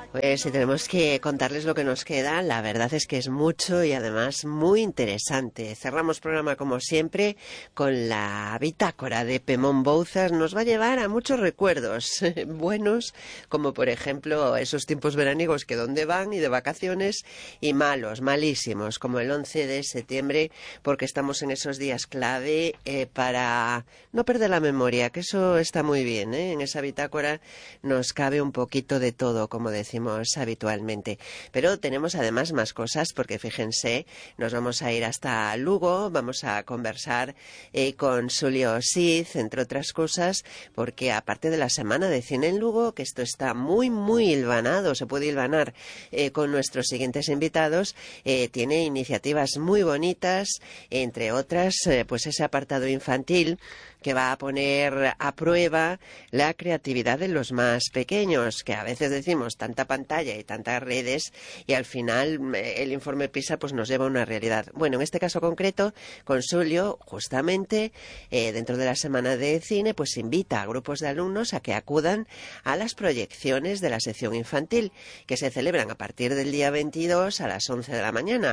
Pues si tenemos que contarles lo que nos queda, la verdad es que es mucho y además muy interesante. Cerramos programa como siempre con la bitácora de Pemón Bouzas. Nos va a llevar a muchos recuerdos buenos, como por ejemplo esos tiempos veraniegos que dónde van y de vacaciones, y malos, malísimos, como el 11 de septiembre, porque estamos en esos días clave para no perder la memoria, que eso está muy bien, ¿eh? En esa bitácora nos cabe un poquito de todo, como decimos habitualmente. Pero tenemos además más cosas, porque fíjense, nos vamos a ir hasta Lugo, vamos a conversar con Xulio Sid, entre otras cosas, porque aparte de la Semana de Cine en Lugo, que esto está muy, muy hilvanado, se puede hilvanar con nuestros siguientes invitados, tiene iniciativas muy bonitas, entre otras, pues ese apartado infantil que va a poner a prueba la creatividad de los más pequeños, que a veces decimos tanta pantalla y tantas redes y al final el informe PISA pues nos lleva a una realidad. Bueno, en este caso concreto, con Xulio, justamente dentro de la Semana de Cine, pues invita a grupos de alumnos a que acudan a las proyecciones de la sección infantil, que se celebran a partir del día 22 a las 11 de la mañana.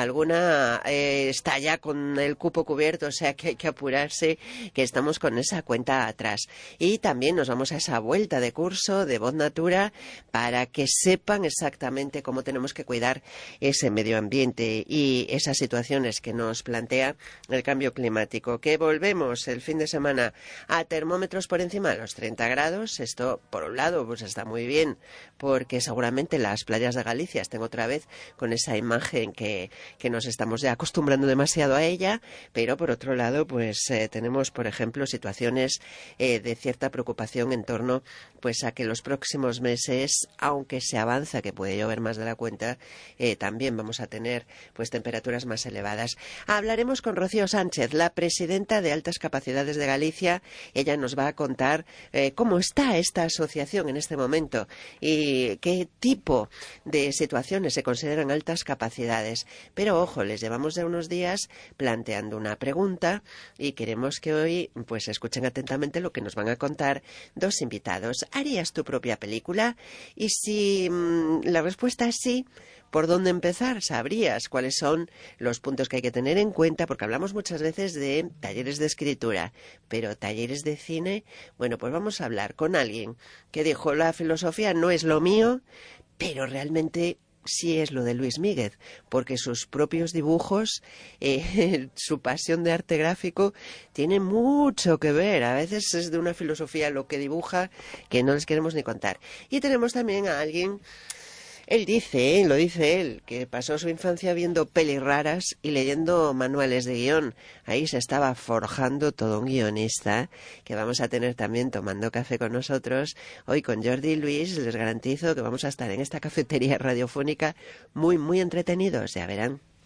Alguna está ya con el cupo cubierto, o sea que hay que apurarse, que estamos con esa cuenta atrás. Y también nos vamos a esa vuelta de curso de Voz Natura para que sepan exactamente cómo tenemos que cuidar ese medio ambiente y esas situaciones que nos plantea el cambio climático. Que volvemos el fin de semana a termómetros por encima de los 30 grados. Esto, por un lado, pues está muy bien, porque seguramente las playas de Galicia estén otra vez con esa imagen que nos estamos ya acostumbrando demasiado a ella, pero por otro lado, pues tenemos, por ejemplo, situaciones de cierta preocupación en torno pues a que los próximos meses, aunque se avanza que puede llover más de la cuenta, también vamos a tener pues temperaturas más elevadas. Hablaremos con Rocío Sánchez, la presidenta de Altas Capacidades de Galicia. Ella nos va a contar cómo está esta asociación en este momento y qué tipo de situaciones se consideran altas capacidades. Pero ojo, les llevamos ya unos días planteando una pregunta y queremos que hoy pues escuchen atentamente lo que nos van a contar dos invitados. ¿Harías tu propia película? Y si la respuesta es sí, ¿por dónde empezar? ¿Sabrías cuáles son los puntos que hay que tener en cuenta? Porque hablamos muchas veces de talleres de escritura, pero talleres de cine, bueno, pues vamos a hablar con alguien que dijo: la filosofía no es lo mío, pero realmente sí es lo de Luis Míguez, porque sus propios dibujos, su pasión de arte gráfico, tiene mucho que ver. A veces es de una filosofía lo que dibuja que no les queremos ni contar. Y tenemos también a alguien, él dice, lo dice él, que pasó su infancia viendo pelis raras y leyendo manuales de guión. Ahí se estaba forjando todo un guionista, que vamos a tener también tomando café con nosotros. Hoy con Jordi y Luis les garantizo que vamos a estar en esta cafetería radiofónica muy, muy entretenidos, ya verán.